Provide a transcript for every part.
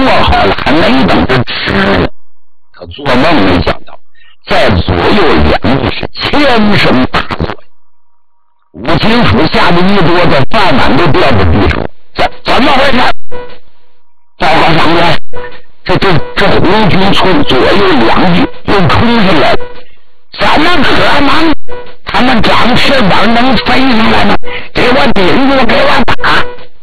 好了，还没等着吃呢。他做梦没想到，在左右两地是千声大作。武清府吓得一桌子饭碗都掉在地上。怎么回事？报告长官，这红军从左右两地又冲上来了。怎么可能？他们长翅膀能飞上来吗？给我顶住，给我打！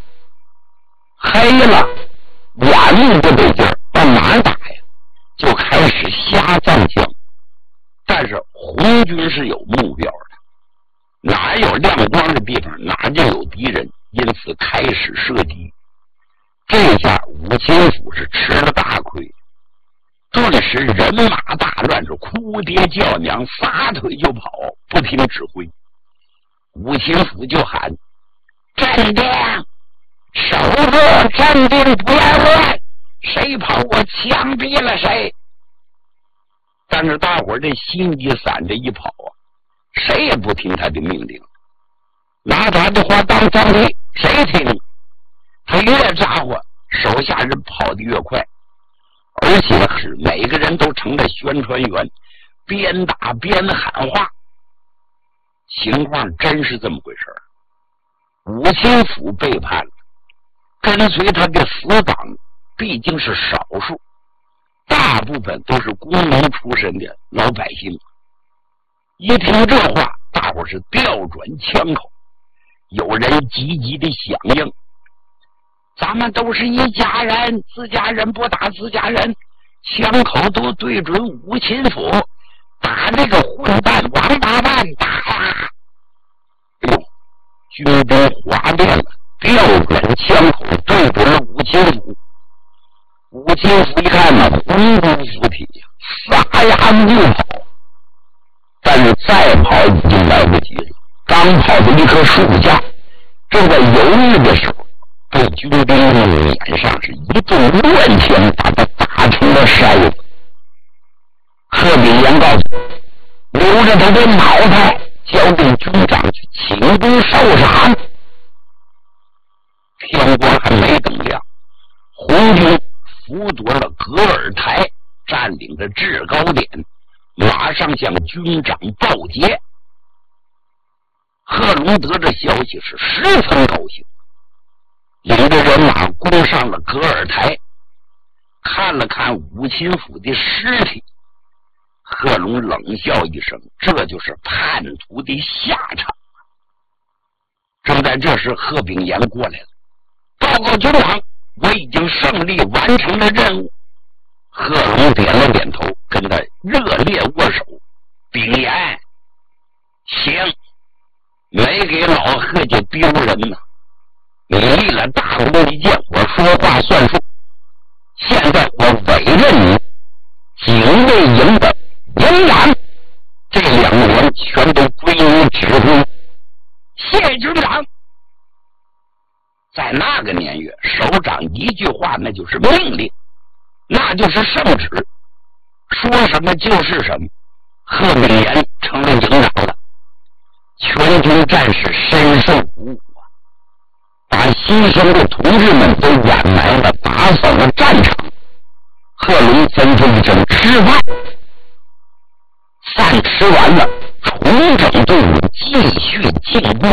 黑了，眼目不对劲儿，往哪打呀？就开始瞎放枪。但是红军是有目标的，哪有亮光的地方哪就有敌人，因此开始射击。这下武清府是吃了大亏，顿时人马大乱，是哭爹叫娘，撒腿就跑，不听指挥。武清府就喊：镇定，守住，镇定，不要乱，谁跑我枪毙了谁。但是大伙儿这心机散着一跑啊，谁也不听他的命令，拿他的话当放屁，谁听？他越咋呼，手下人跑得越快，而且是每个人都成了宣传员，边打边喊话。情况真是这么回事。武清府背叛了，跟随他的死党毕竟是少数，大部分都是工农出身的老百姓。一听这话，大伙是调转枪口，有人积极的响应：咱们都是一家人，自家人不打自家人，枪口都对准武清府，打这个混蛋王八蛋，打呀！哎呦，军兵哗变了，调转枪口对准了武清府。武清府一看呢，魂不附体，撒丫子就跑。但是再跑已经来不及了，刚跑到一棵树下，正在犹豫的时候，被军兵的脸上是一顿乱枪，把他打成了筛子。贺炳炎告诉留着他的脑袋交给军长去请功受赏。天光还没等亮，红军俘夺了格尔台，占领着制高点，马上向军长报捷。贺龙得知消息是十分高兴，领着人马攻上了格尔台，看了看武清府的尸体，贺龙冷笑一声，这就是叛徒的下场。正在这时，贺炳炎过来了，报告军长，我已经胜利完成了任务。贺龙点了点头，跟他热烈握手。炳炎，行，没给老贺家丢人呐！你立了大功一件，我说话算数。现在我委任你警卫营的营长，这2年全都归你指挥。谢军长。在那个年月，首长一句话那就是命令，那就是圣旨，说什么就是什么。贺炳炎成了营长了，全军战士深受鼓舞啊，把牺牲的同志们都掩埋了，打扫了战场。贺龙吩咐一声吃饭，饭吃完了，重整队伍，继续进攻。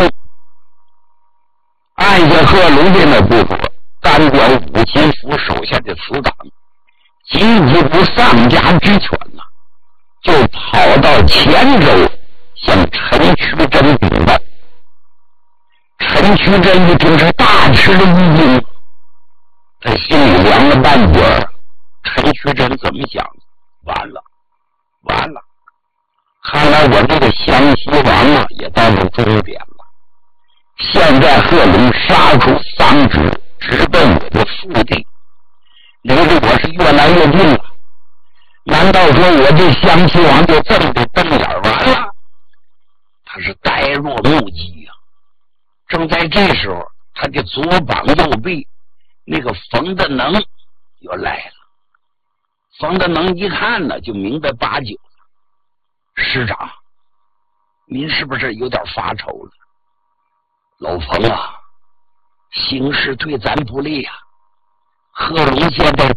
按下贺龙这的部署，单管武清府手下的死党急急不丧家之犬呐，就跑到黔州向陈渠珍禀报。陈渠珍一听是大吃了一惊，他心里凉了半截儿。陈渠珍怎么想？完了，完了！看来我这个湘西王啊，也到了终点了。现在贺龙杀出丧职，直奔我的腹地，离着我是越来越近了。难道说我这湘西王就这么的瞪眼完了？他是呆若木鸡呀！正在这时候，他的左膀右臂那个冯德能又来了。冯德能一看呢，就明白八九了。师长，您是不是有点发愁了？老冯啊，形势对咱不利啊！贺龙现在